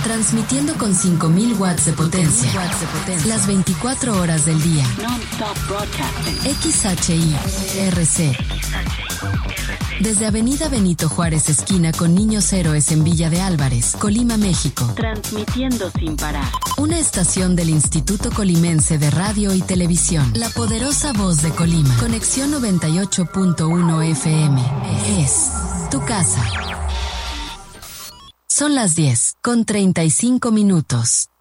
Transmitiendo con 5000 watts de potencia. Las 24 horas del día. Non-stop broadcasting. XHI-RC. Desde Avenida Benito Juárez, esquina con Niños Héroes en Villa de Álvarez, Colima, México. Transmitiendo sin parar. Una estación del Instituto Colimense de Radio y Televisión. La poderosa voz de Colima. Conexión 98.1 FM. Es tu casa. Son las 10:35.